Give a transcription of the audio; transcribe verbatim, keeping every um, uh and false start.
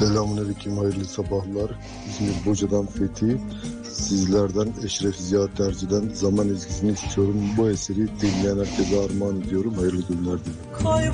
Selamünaleyküm, hayırlı sabahlar. İzmir Boca'dan Fethi. Sizlerden Eşref Ziya Terzi'den Zaman Ezgisini istiyorum. Bu eseri dinleyen herkese armağan ediyorum. Hayırlı günler diliyorum.